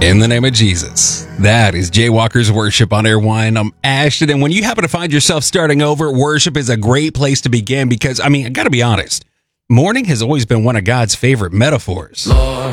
In the name of Jesus. That is Jaywalker's Worship on Airwine. I'm Ashton, and when you happen to find yourself starting over, worship is a great place to begin because, I got to be honest, morning has always been one of God's favorite metaphors. Lord.